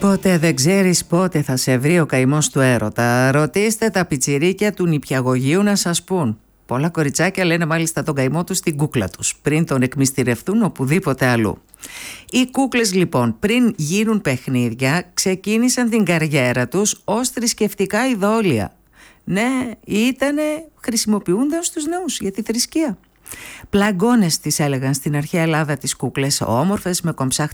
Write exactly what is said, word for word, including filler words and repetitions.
Ποτέ δεν ξέρεις πότε θα σε βρει ο καημός του έρωτα. Ρωτήστε τα πιτσιρίκια του νηπιαγωγείου να σας πούν. Πολλά κοριτσάκια λένε μάλιστα τον καημό τους στην κούκλα τους, πριν τον εκμυστηρευτούν οπουδήποτε αλλού. Οι κούκλες λοιπόν, πριν γίνουν παιχνίδια, ξεκίνησαν την καριέρα τους ως θρησκευτικά ειδόλια. Ναι, ήτανε, χρησιμοποιούνταν στους νέους για τη θρησκεία. Πλαγκώνες τις έλεγαν στην αρχαία Ελλάδα τις κούκλες, όμορφες με κομψά